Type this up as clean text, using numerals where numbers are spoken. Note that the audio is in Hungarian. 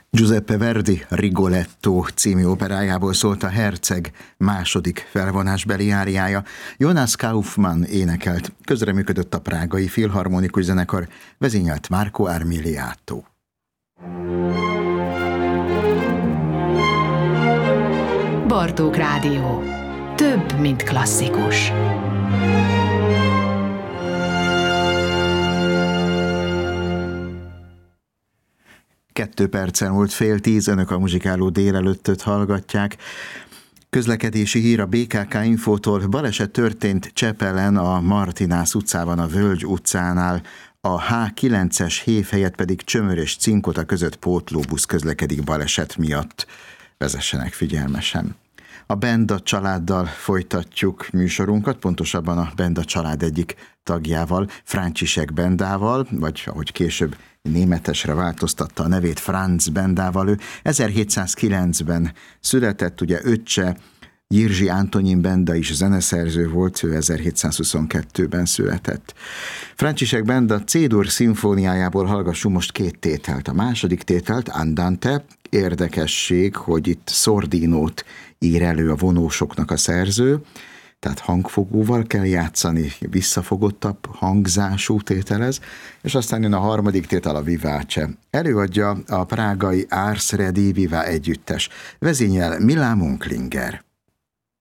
Giuseppe Verdi Rigoletto című operájából szólt a Herceg második felvonásbeli áriája. Jonas Kaufmann énekelt, közreműködött a Prágai Filharmonikus Zenekar, vezényelt Marco Armiliato. Bartók Rádió. Több, mint klasszikus. Kettő percen múlt 9:30, önök a muzsikáló délelőttöt hallgatják. Közlekedési hír a BKK Infótól. Baleset történt Csepelen, a Martinász utcában, a Völgy utcánál. A H9-es hév helyett pedig Csömör és Cinkota között pótlóbusz közlekedik baleset miatt. Vezessenek figyelmesen. A Benda családdal folytatjuk műsorunkat, pontosabban a Benda család egyik tagjával, František Bendával, vagy ahogy később németesre változtatta a nevét, Franz Bendával. Ő 1709-ben született, ugye öccse Jirzsi Antonin Benda is zeneszerző volt, ő 1722-ben született. František Benda C-dur szimfóniájából hallgassunk most két tételt. A második tételt, Andante, érdekesség, hogy itt szordínót ír elő a vonósoknak a szerző, tehát hangfogóval kell játszani, visszafogottabb hangzású tételez, és aztán jön a harmadik tétel, a Vivace. Előadja a prágai Ars Rediviva együttes, vezényel Milán Munklinger.